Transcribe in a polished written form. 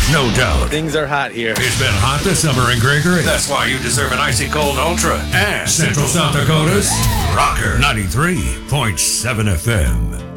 No doubt. Things are hot here. It's been hot this summer in Gregory. That's why you deserve an icy cold Ultra. And Central South Dakota's Rocker 93.7 FM.